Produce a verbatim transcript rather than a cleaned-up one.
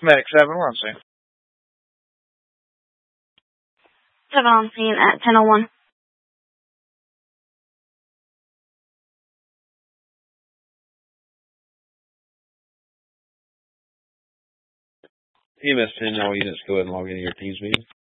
Medic seven, we're on scene. seven on scene at ten oh one. E M S ten, all units go ahead and log into your Teams meeting.